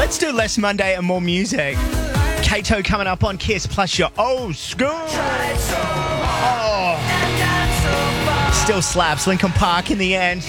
Let's do less Monday and more music. Kato coming up on Kiss, plus your old school. Oh. Still slaps. Linkin Park in the end.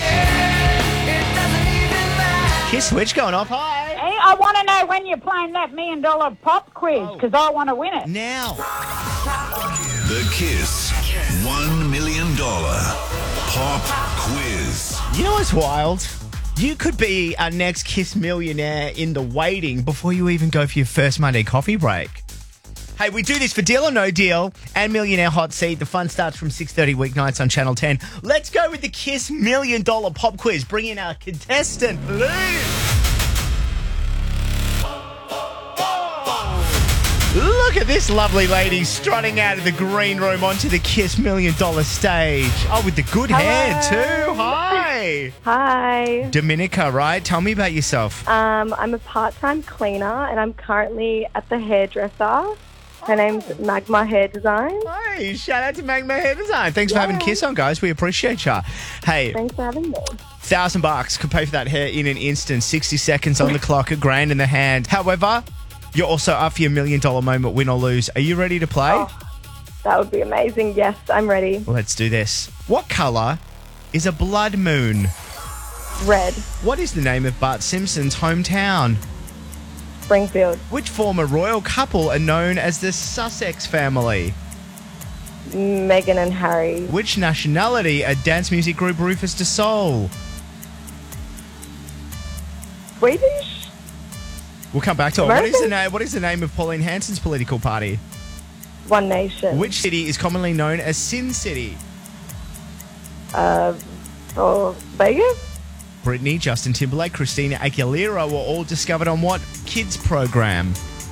Kiss Switch going off. Hi. Hey, I want to know when you're playing that $1 million pop quiz, because I want to win it. Now. The Kiss $1 million pop quiz. You know what's wild? You could be our next Kiss millionaire in the waiting before you even go for your first Monday coffee break. Hey, we do this for Deal or No Deal and Millionaire Hot Seat. The fun starts from 6:30 weeknights on Channel 10. Let's go with the Kiss $1 million pop quiz. Bring in our contestant, please. Look at this lovely lady strutting out of the green room onto the Kiss $1 million stage. Oh, with the good hair too. Hi. Hi. Dominica, right? Tell me about yourself. I'm a part-time cleaner and I'm currently at the hairdresser. Her name's Magma Hair Design. Hey, shout out to Magma Hair Design. Thanks for having Kiss on, guys. We appreciate you. Hey. Thanks for having me. $1,000 could pay for that hair in an instant. 60 seconds on the clock, $1,000 in the hand. However, you're also up for your $1 million moment, win or lose. Are you ready to play? Oh, that would be amazing. Yes, I'm ready. Let's do this. What colour is a blood moon? Red. What is the name of Bart Simpson's hometown? Springfield. Which former royal couple are known as the Sussex family? Meghan and Harry. Which nationality are dance music group Rufus Du Sol? Swedish? We'll come back to it. American? What is the name of Pauline Hanson's political party? One Nation. Which city is commonly known as Sin City? Vegas? Britney, Justin Timberlake, Christina Aguilera were all discovered on what kids program?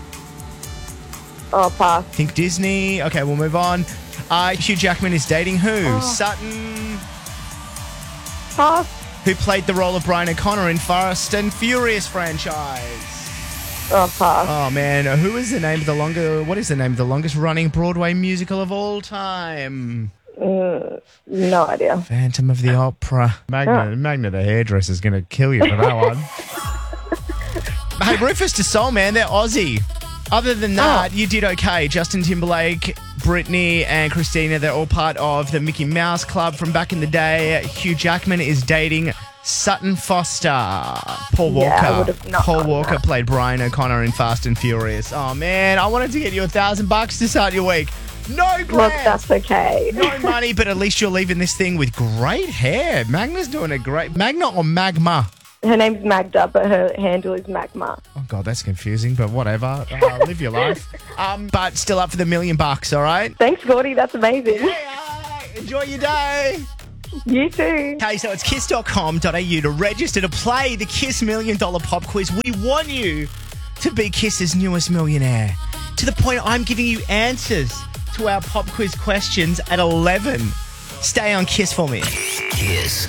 Oh, pass. Think Disney. Okay, we'll move on. Hugh Jackman is dating who? Sutton. Pass. Who played the role of Brian O'Connor in Fast and Furious franchise? Oh, pass. Oh man, what is the name of the longest running Broadway musical of all time? No idea. Phantom of the Opera. Magna the hairdresser is going to kill you for that one. Hey, Rufus Du Sol, man, they're Aussie. Other than that, you did okay. Justin Timberlake, Britney and Christina, they're all part of the Mickey Mouse Club from back in the day. Hugh Jackman is dating Sutton Foster. Paul Walker. I would have not Paul gotten Walker that. played Brian O'Connor in Fast and Furious. Oh, man, I wanted to get you $1,000 to start your week. No Look, grants. that's okay. No money, but at least you're leaving this thing with great hair. Magna's doing a great... Magna or Magma? Her name's Magda, but her handle is Magma. Oh, God, that's confusing, but whatever. Live your life. But still up for the $1 million, all right? Thanks, Gordy. That's amazing. Enjoy your day. You too. Okay, so it's kiss.com.au to register to play the Kiss $1 million pop quiz. We want you to be Kiss's newest millionaire. To the point I'm giving you answers to our pop quiz questions at 11. Stay on Kiss for me. Kiss.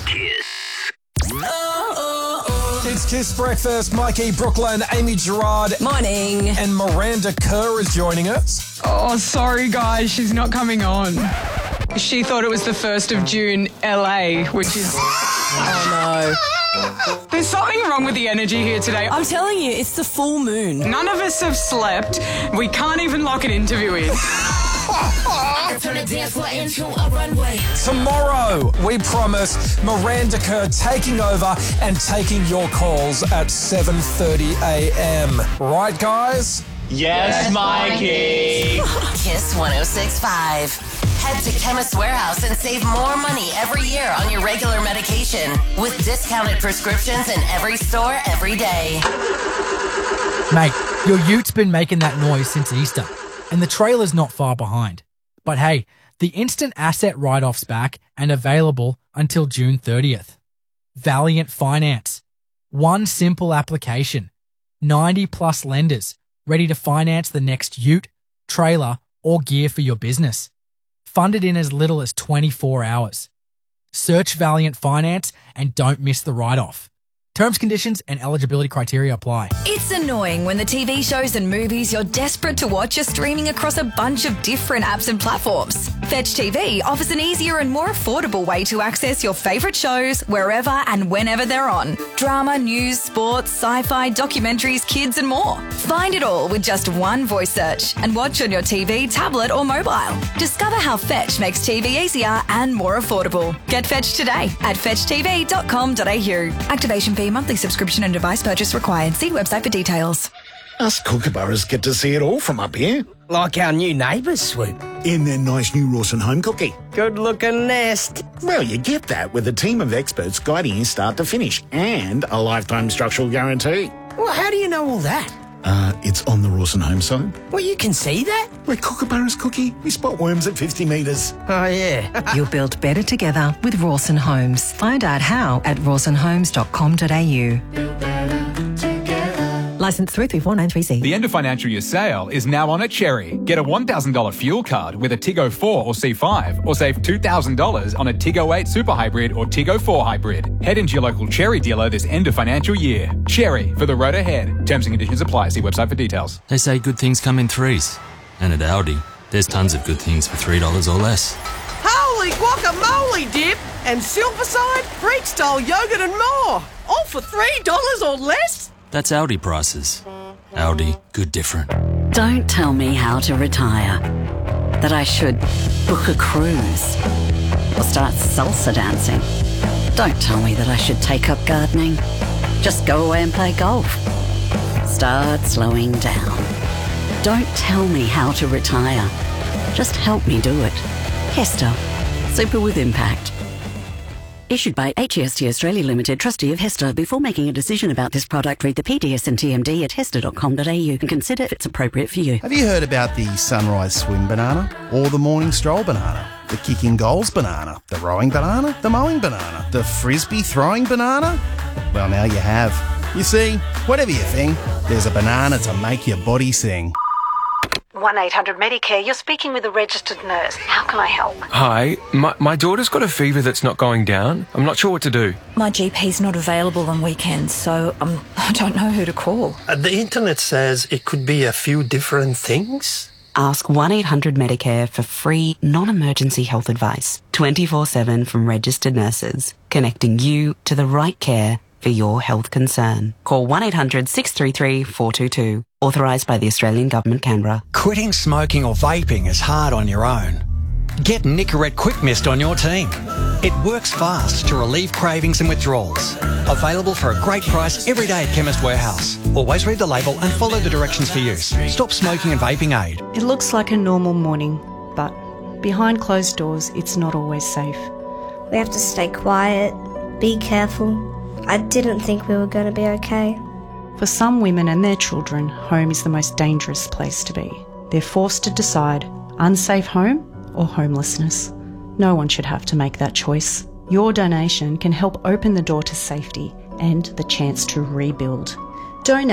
It's Kiss Breakfast. Mikey, Brooklyn, Amy Gerard. Morning. And Miranda Kerr is joining us. Oh, sorry, guys. She's not coming on. She thought it was the 1st of June, LA, which is... Oh, no. There's something wrong with the energy here today. I'm telling you, it's the full moon. None of us have slept. We can't even lock an interview in. Tomorrow, we promise Miranda Kerr taking over and taking your calls at 7:30 a.m. Right, guys? Yes, Mikey. Kiss 106.5. Head to Chemist Warehouse and save more money every year on your regular medication with discounted prescriptions in every store every day. Mate, your ute been making that noise since Easter, and the trailer's not far behind. But hey, the instant asset write-off's back and available until June 30th. Valiant Finance. One simple application. 90 plus lenders ready to finance the next ute, trailer, or gear for your business. Funded in as little as 24 hours. Search Valiant Finance and don't miss the write-off. Terms, conditions, and eligibility criteria apply. It's annoying when the TV shows and movies you're desperate to watch are streaming across a bunch of different apps and platforms. Fetch TV offers an easier and more affordable way to access your favourite shows wherever and whenever they're on. Drama, news, sports, sci-fi, documentaries, kids and more. Find it all with just one voice search and watch on your TV, tablet or mobile. Discover how Fetch makes TV easier and more affordable. Get Fetch today at fetchtv.com.au. Activation fee, monthly subscription and device purchase required. See website for details. Us kookaburras get to see it all from up here. Like our new neighbours, Swoop. In their nice new Rawson home cookie. Good-looking nest. Well, you get that with a team of experts guiding you start to finish and a lifetime structural guarantee. Well, how do you know all that? It's on the Rawson home site. Well, you can see that? We're kookaburras, Cookie. We spot worms at 50 metres. Oh, yeah. You'll build better together with Rawson Homes. Find out how at rawsonhomes.com.au. Licence 334930C. The end of financial year sale is now on at Cherry. Get a $1,000 fuel card with a Tiggo 4 or C5 or save $2,000 on a Tiggo 8 Super Hybrid or Tiggo 4 Hybrid. Head into your local Cherry dealer this end of financial year. Cherry, for the road ahead. Terms and conditions apply. See website for details. They say good things come in threes. And at Aldi, there's tons of good things for $3 or less. Holy guacamole dip and silverside, Greek style yogurt and more. All for $3 or less? That's Aldi prices. Aldi, good different. Don't tell me how to retire. That I should book a cruise or start salsa dancing. Don't tell me that I should take up gardening. Just go away and play golf. Start slowing down. Don't tell me how to retire. Just help me do it. Hester. Super with impact. Issued by HEST Australia Limited, trustee of Hester. Before making a decision about this product, read the PDS and TMD at hester.com.au and consider if it's appropriate for you. Have you heard about the sunrise swim banana? Or the morning stroll banana? The kicking goals banana? The rowing banana? The mowing banana? The frisbee throwing banana? Well, now you have. You see, whatever you think, there's a banana to make your body sing. 1-800-Medicare, you're speaking with a registered nurse. How can I help? Hi, my daughter's got a fever that's not going down. I'm not sure what to do. My GP's not available on weekends, so I don't know who to call. The internet says it could be a few different things. Ask 1-800-Medicare for free, non-emergency health advice, 24/7 from registered nurses, connecting you to the right care for your health concern. Call 1-800-633-422. Authorised by the Australian Government, Canberra. Quitting smoking or vaping is hard on your own. Get Nicorette Quick Mist on your team. It works fast to relieve cravings and withdrawals. Available for a great price every day at Chemist Warehouse. Always read the label and follow the directions for use. Stop smoking and vaping aid. It looks like a normal morning, but behind closed doors, it's not always safe. We have to stay quiet, be careful. I didn't think we were going to be okay. For some women and their children, home is the most dangerous place to be. They're forced to decide unsafe home or homelessness. No one should have to make that choice. Your donation can help open the door to safety and the chance to rebuild. Donate